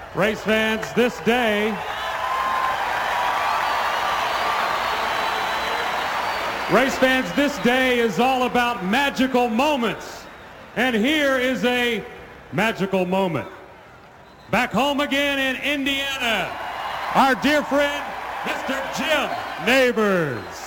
Race fans, this day is all about magical moments. And here is a magical moment. Back home again in Indiana, our dear friend, Mr. Jim Nabors.